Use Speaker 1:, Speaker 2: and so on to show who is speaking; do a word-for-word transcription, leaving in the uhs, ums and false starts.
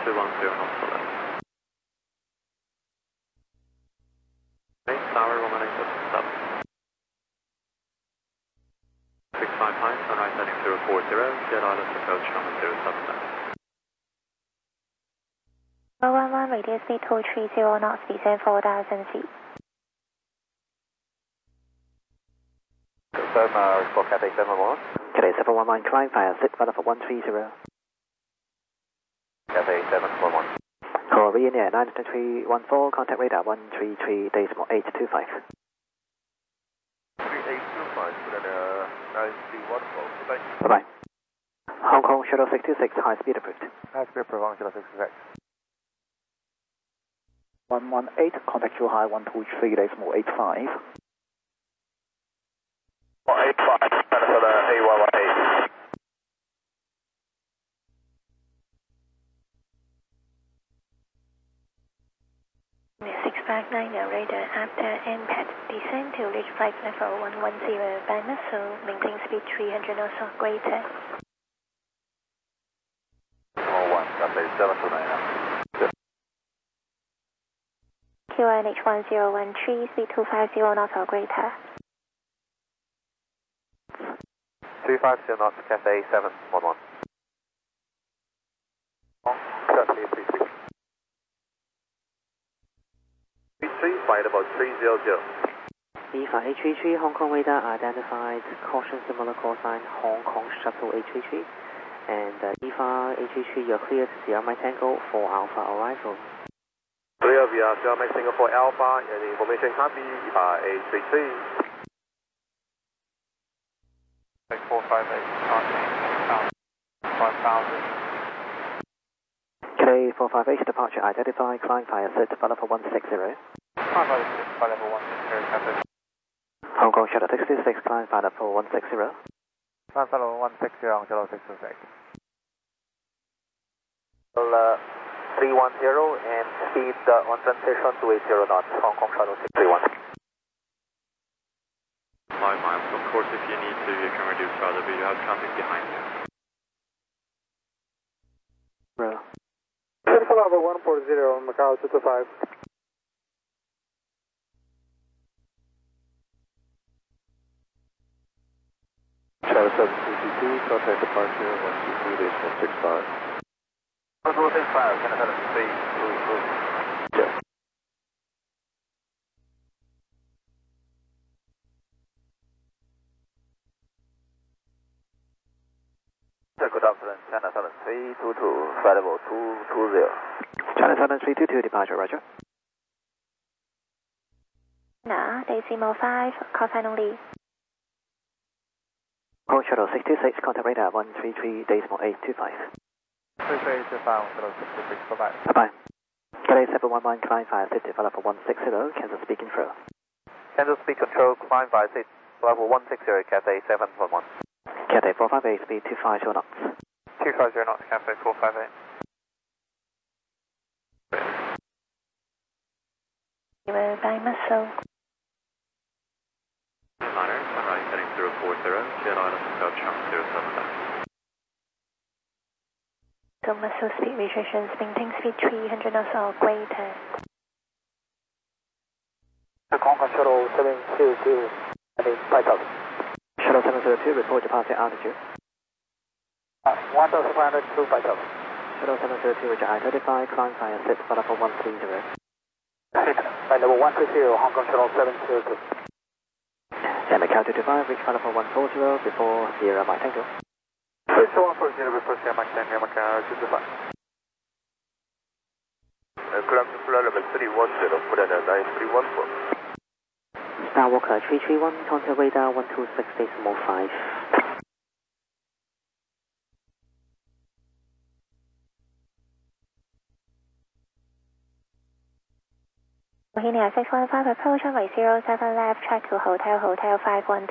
Speaker 1: two one zero knots for left. Okay, tower one one eight stop. six five nine, sunrise heading zero four zero, Jet Island approach number zero seven nine.
Speaker 2: one one, radius speed two three zero knots, descend four thousand feet.
Speaker 3: Confirm, uh, for Cathay seven one.
Speaker 4: Cathay seven one one, climb fire, sit weather for one three zero.
Speaker 3: Cathay seven one one.
Speaker 4: Korean Air nine three one four, contact radar one three three, decimal eight two five.
Speaker 3: three eight two five, then uh, nine three one four. Goodbye.
Speaker 4: Bye-bye. Hong Kong Shuttle six two six, high speed approved.
Speaker 3: High speed approved, Hong Kong Shuttle six two six.
Speaker 4: one one eight, contact you high one two three, decimal eight five.
Speaker 3: eight five, Minnesota A one one eight.
Speaker 2: six five nine, radar after impact, descend to reach flight level one one zero by missile, maintain speed three hundred knots or greater.
Speaker 3: one one, Cathay seven two nine.
Speaker 2: Q N H one zero one three, speed two five zero knots or greater.
Speaker 3: two five zero knots, Cathay seven one one. Cathay three three. three three, flight about three zero zero.
Speaker 4: E five H three three, Hong Kong radar identified, caution similar call sign, Hong Kong Shuttle H three three. And uh, E five H three three, you're clear to Sierra Mike Tango for Alpha arrival.
Speaker 3: Clear via Sierra Mike Tango for Alpha, and information copy, E five H three three. four five eight, five thousand.
Speaker 4: Cathay four five eight, departure identified, climb fire, set develop for one six zero.
Speaker 3: five five six, flight level one six zero, Cathay.
Speaker 4: Hong Kong Shuttle six two six, climb fire for one six zero.
Speaker 3: Climb flight level one six zero, Hong Kong six two six. Well, uh, three one zero and speed uh, on transition to eight zero knots, Hong Kong Shuttle six three one.
Speaker 1: Five miles. Of course, if you need to, you can reduce further, but you have traffic behind you.
Speaker 4: Row.
Speaker 3: Central level one four zero, Macau two two five. China seven two two two, contact departure one two three, decimal six five. one two six five, China seven two three, two two. Yes. Good afternoon, China seven three two two, flight level two two zero.
Speaker 4: China seven three two two, departure, roger.
Speaker 2: Nah, decimal five, call sign only.
Speaker 4: Hong Kong Shuttle six two six, contact radar one three three, decimal eight two five.
Speaker 3: three three two five, Shuttle six two six, bye-bye.
Speaker 4: Bye-bye. Cathay seven one one, climb fire, sit develop for one six zero, cancel speed control.
Speaker 3: Cancel speed control, climb by six, level one six zero, Cathay seven one one.
Speaker 4: Cathay four five eight, speed two five zero knots.
Speaker 3: two five zero knots, Cathay four five eight.
Speaker 2: By missile.
Speaker 1: Liner, sunrise heading zero four zero, Jet Island approach number zero seven nine.
Speaker 2: So missile speed restrictions, maintain speed three hundred knots or greater.
Speaker 3: Hong Kong Shuttle seven two two, heading five thousand.
Speaker 4: Shuttle seven zero two, report departure altitude.
Speaker 3: Uh, one thousand five hundred to five thousand.
Speaker 4: Shuttle seven zero two, roger, identify, climb fire, sit develop for one three zero.
Speaker 3: Flight level one three zero, Hong Kong Shuttle seven zero two.
Speaker 4: And Macau two two five, reach flight level one four zero before Sierra Mike Tango.
Speaker 3: Reach one four zero before Sierra Mike Tango, Macau two two five. Climb to flight level three one zero, put at nine three one four.
Speaker 4: Skywalker three three one, contact radar one two six, decimal five.
Speaker 2: Bohemia six one five, approach runway zero seven left, track to hotel, hotel five one